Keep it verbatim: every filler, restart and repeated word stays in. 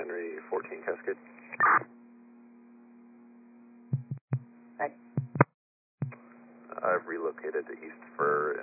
Henry fourteen Cascade. Right. I've relocated to East Fur